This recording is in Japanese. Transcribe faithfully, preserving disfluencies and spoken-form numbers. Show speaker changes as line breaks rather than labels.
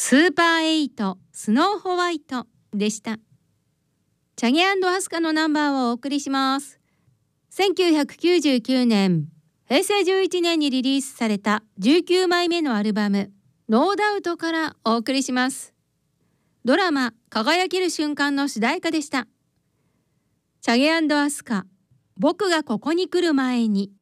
スーパーエイトスノーホワイトでした。チャゲ&アスカのナンバーをお送りします。せんきゅうひゃくきゅうじゅうきゅうねん、へいせいじゅういちねんにリリースされたじゅうきゅうまいめのアルバムノーダウトからお送りします。ドラマ輝ける瞬間の主題歌でした。チャゲ&アスカ、僕がここに来る前に。